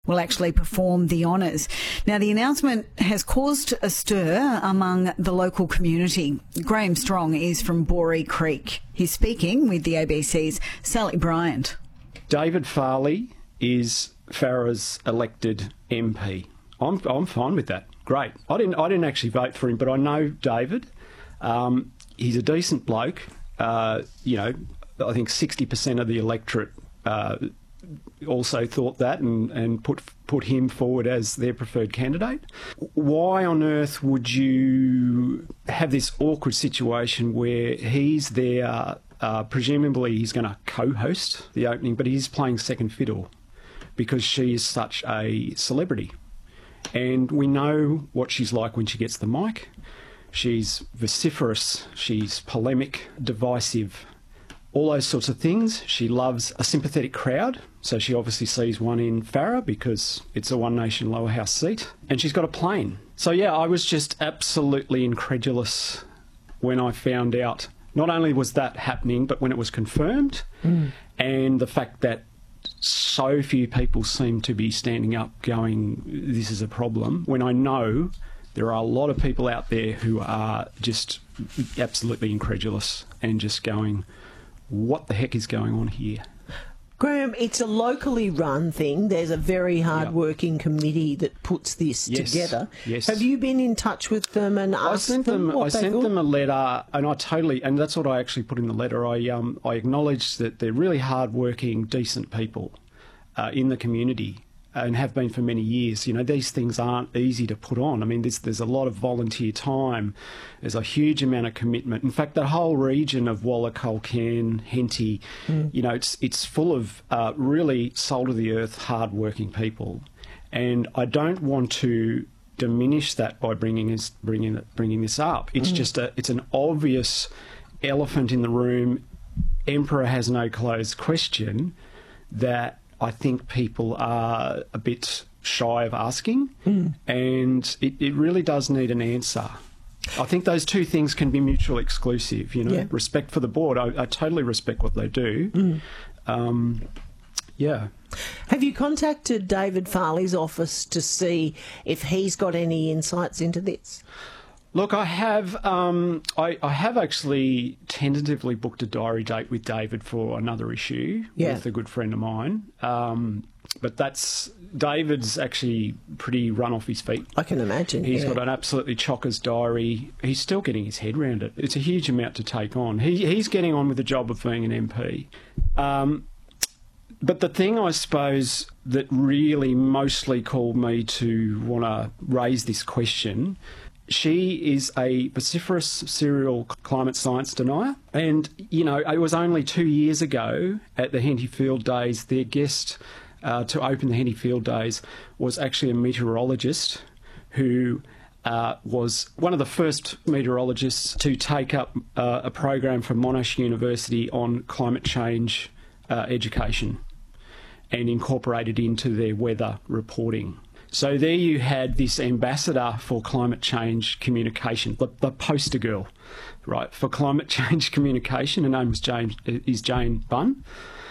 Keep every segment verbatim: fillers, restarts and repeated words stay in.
will actually perform the honours. Now, the announcement has caused a stir among the local community. Graham Strong is from Boree Creek. He's speaking with the A B C's Sally Bryant. David Farley is Farah's elected M P. I'm I'm fine with that. Great. I didn't I didn't actually vote for him, but I know David. Um, he's a decent bloke. Uh, you know, I think sixty percent of the electorate uh, also thought that and, and put put him forward as their preferred candidate. Why on earth would you have this awkward situation where he's there, uh, presumably he's going to co-host the opening, but he's playing second fiddle because she is such a celebrity? And we know what she's like when she gets the mic. She's vociferous, she's polemic, divisive, all those sorts of things. She loves a sympathetic crowd, so she obviously sees one in Farah because it's a One Nation lower house seat. And she's got a plane. So, yeah, I was just absolutely incredulous when I found out not only was that happening, but when it was confirmed, mm. and the fact that so few people seem to be standing up going, this is a problem, when I know there are a lot of people out there who are just absolutely incredulous and just going, what the heck is going on here? Graham, it's a locally run thing. There's a very hard-working yep. committee that puts this yes. together. Yes. Have you been in touch with them and asked I sent them, them what I they sent thought? them a letter, and I totally, and that's what I actually put in the letter. I um I acknowledged that they're really hard-working, decent people uh, in the community, and have been for many years. You know, these things aren't easy to put on. I mean, there's, there's a lot of volunteer time. There's a huge amount of commitment. In fact, that whole region of Walla, Culcairn, Henty, mm. you know, it's it's full of uh, really soul-to-the-earth, hard-working people. And I don't want to diminish that by bringing this, bringing, bringing this up. It's mm. just a, it's an obvious elephant in the room, emperor has no clothes question that I think people are a bit shy of asking, mm. and it, it really does need an answer. I think those two things can be mutually exclusive, you know, yeah. respect for the board. I, I totally respect what they do. Mm. Um, yeah. Have you contacted David Farley's office to see if he's got any insights into this? Look, I have um, I, I have actually tentatively booked a diary date with David for another issue yeah. with a good friend of mine. Um, but that's David's actually pretty run off his feet. I can imagine. He's yeah. got an absolutely chockers diary. He's still getting his head around it. It's a huge amount to take on. He, he's getting on with the job of being an M P. Um, but the thing, I suppose, that really mostly called me to want to raise this question, she is a vociferous serial climate science denier. And, you know, it was only two years ago at the Henty Field Days, their guest uh, to open the Henty Field Days was actually a meteorologist who uh, was one of the first meteorologists to take up uh, a program from Monash University on climate change uh, education and incorporate it into their weather reporting. So there you had this ambassador for climate change communication, the, the poster girl, right, for climate change communication. Her name was James, is Jane Bunn.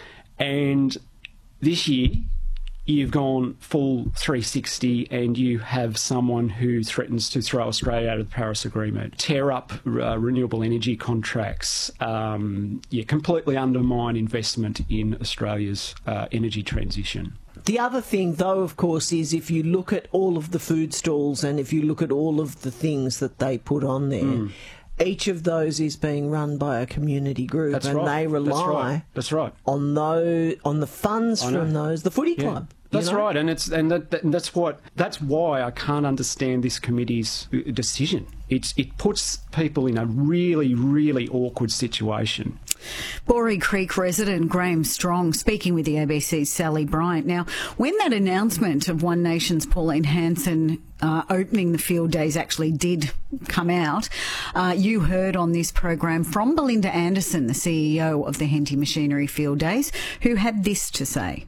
And this year, you've gone full three sixty and you have someone who threatens to throw Australia out of the Paris Agreement, tear up uh, renewable energy contracts, um, yeah, completely undermine investment in Australia's uh, energy transition. The other thing, though, of course, is if you look at all of the food stalls and if you look at all of the things that they put on there, mm. each of those is being run by a community group. That's and right. they rely That's right. That's right. on those, on the funds from those, the footy yeah. club. That's you know? right, and it's and, that, that, and that's what that's why I can't understand this committee's decision. It's it puts people in a really, really awkward situation. Boree Creek resident Graham Strong speaking with the A B C's Sally Bryant. Now, when that announcement of One Nation's Pauline Hanson uh, opening the field days actually did come out, uh, you heard on this program from Belinda Anderson, the C E O of the Henty Machinery Field Days, who had this to say.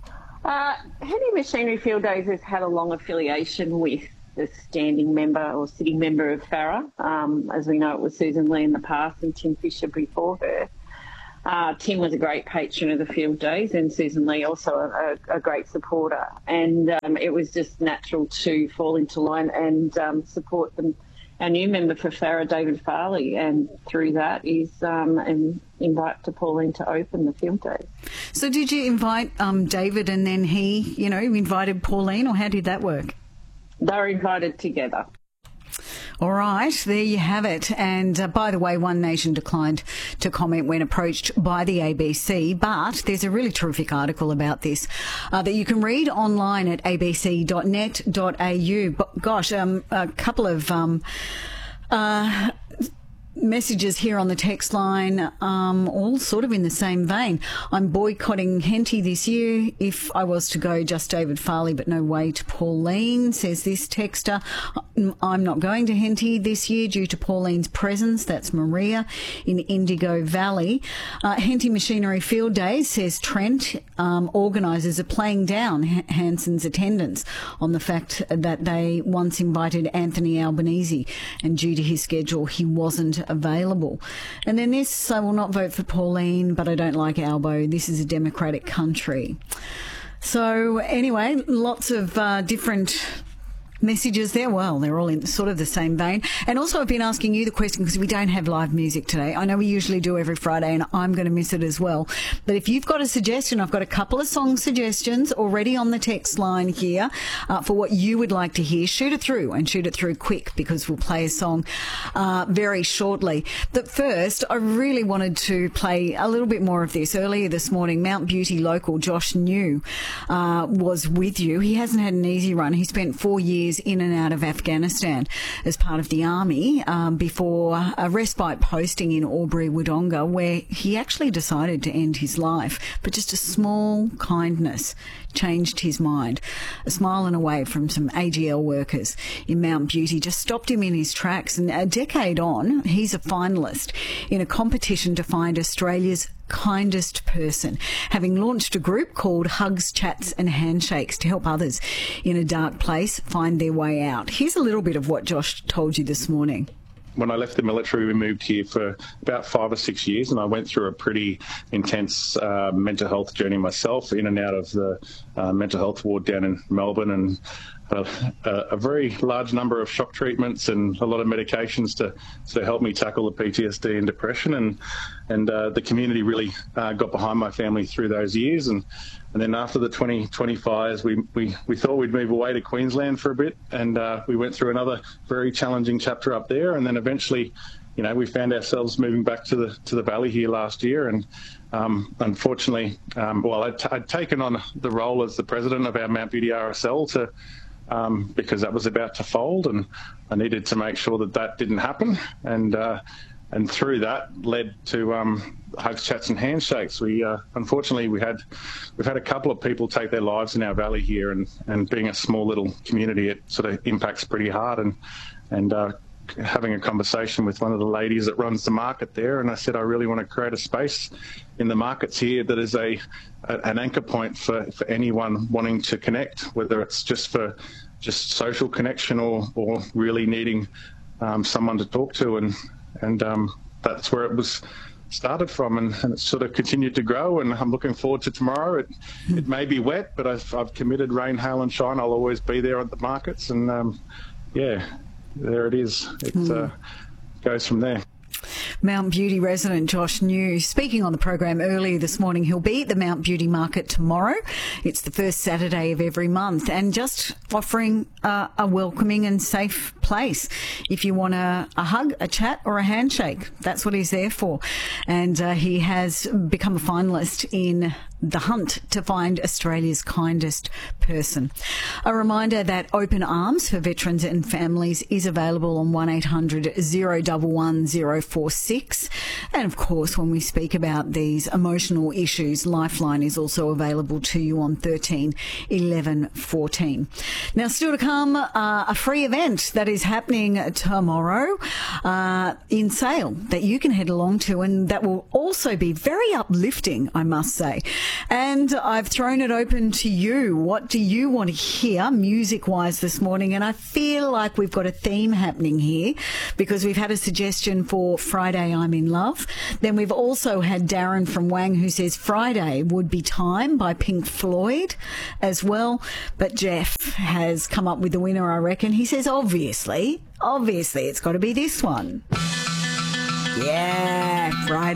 Uh, Henty Machinery Field Days has had a long affiliation with the standing member or sitting member of Farah. Um, as we know, it was Susan Lee in the past and Tim Fisher before her. Uh, Tim was a great patron of the field days, and Susan Lee also a, a great supporter. And um, it was just natural to fall into line and um, support them. Our new member for Farrer, David Farley, and through that is um, an invite to Pauline to open the field days. So did you invite um, David and then he, you know, invited Pauline, or how did that work? They were invited together. All right, there you have it. And uh, by the way, One Nation declined to comment when approached by the A B C, but there's a really terrific article about this uh, that you can read online at a b c dot net dot a u. But gosh, um, a couple of um, uh, messages here on the text line, um, all sort of in the same vein. I'm boycotting Henty this year. If I was to go, just David Farley, but no way to Pauline, says this texter. I'm not going to Henty this year due to Pauline's presence. That's Maria in Indigo Valley. Uh, Henty Machinery Field Days, says Trent. Um, organisers are playing down H- Hanson's attendance on the fact that they once invited Anthony Albanese, and due to his schedule, he wasn't available. And then this, I will not vote for Pauline, but I don't like Albo. This is a democratic country. So anyway, lots of uh, different messages there. Well, they're all in sort of the same vein. And also I've been asking you the question because we don't have live music today. I know we usually do every Friday, and I'm going to miss it as well. But if you've got a suggestion, I've got a couple of song suggestions already on the text line here uh, for what you would like to hear. Shoot it through, and shoot it through quick, because we'll play a song uh, very shortly. But first, I really wanted to play a little bit more of this. Earlier this morning, Mount Beauty local Josh New uh, was with you. He hasn't had an easy run. He spent four years in and out of Afghanistan as part of the army um, before a respite posting in Albury-Wodonga, where he actually decided to end his life. But just a small kindness changed his mind. A smile and a wave from some A G L workers in Mount Beauty just stopped him in his tracks. And a decade on, he's a finalist in a competition to find Australia's kindest person, having launched a group called Hugs, Chats and Handshakes to help others in a dark place find their way out. Here's a little bit of what Josh told you this morning. When I left the military, we moved here for about five or six years, and I went through a pretty intense uh, mental health journey myself, in and out of the uh, mental health ward down in Melbourne, and a, a very large number of shock treatments and a lot of medications to to help me tackle the P T S D and depression. And and uh, the community really uh, got behind my family through those years. And and then after the twenty twenty fires, we, we, we thought we'd move away to Queensland for a bit, and uh, we went through another very challenging chapter up there. And then eventually, you know, we found ourselves moving back to the to the valley here last year. And um, unfortunately, um, well, I'd, t- I'd taken on the role as the president of our Mount Beauty R S L to um, because that was about to fold, and I needed to make sure that that didn't happen. And uh, and through that led to um, Hugs, Chats and Handshakes. We uh, unfortunately we had we've had a couple of people take their lives in our valley here, and, and being a small little community, it sort of impacts pretty hard. And and uh, having a conversation with one of the ladies that runs the market there, and I said I really want to create a space in the markets here that is a, a an anchor point for, for anyone wanting to connect, whether it's just for just social connection or or really needing um, someone to talk to. And and um, that's where it was started from, and, and it's sort of continued to grow, and I'm looking forward to tomorrow. It it may be wet, but I've, I've committed rain, hail and shine. I'll always be there at the markets, and um, yeah, there it is. It mm. uh, goes from there. Mount Beauty resident Josh New speaking on the program earlier this morning. He'll be at the Mount Beauty Market tomorrow. It's the first Saturday of every month, and just offering uh, a welcoming and safe place. If you want a, a hug, a chat or a handshake, that's what he's there for. And uh, he has become a finalist in the hunt to find Australia's kindest person. A reminder that Open Arms for Veterans and Families is available on one eight hundred oh one one oh four six. And of course, when we speak about these emotional issues, Lifeline is also available to you on thirteen eleven fourteen. Now, still to come, uh, a free event that is is happening tomorrow uh, in Sale that you can head along to, and that will also be very uplifting, I must say. And I've thrown it open to you. What do you want to hear music-wise this morning? And I feel like we've got a theme happening here because we've had a suggestion for Friday I'm in Love. Then we've also had Darren from Wang who says Friday would be Time by Pink Floyd as well. But Jeff has come up with the winner, I reckon. He says, obviously, obviously, it's got to be this one. Yeah, Friday.